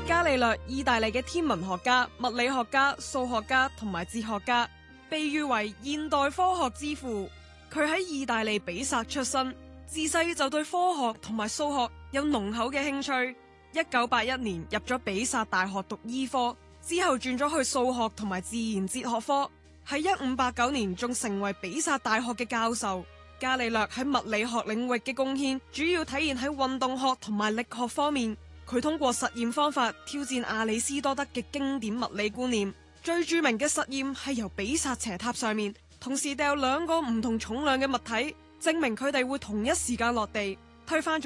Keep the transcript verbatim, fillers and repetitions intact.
伽利略，意大利嘅天文學家、物理學家、數學家同埋哲學家，被譽為現代科學之父。佢喺意大利比薩出身，自細就對科學同埋數學有濃厚嘅興趣。一九八一年入咗比薩大學讀醫科，之後轉咗去數學同埋自然哲學科。喺一五八九年仲成為比薩大學嘅教授。伽利略喺物理學領域嘅貢獻主要體現喺運動學同埋力學方面。佢通過實驗方法挑戰亞里斯多德嘅經典物理觀念。最著名嘅實驗係由比薩斜塔上面同時掉兩個唔同重量嘅物體，證明佢哋會同一時間落地，推翻咗